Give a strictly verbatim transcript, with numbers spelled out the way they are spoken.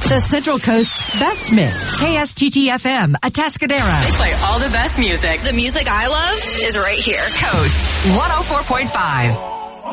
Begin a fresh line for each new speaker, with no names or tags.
The Central Coast's best mix. K S T T F M, Atascadero.
They play all the best music.
The music I love is right here.
Coast one oh four point five.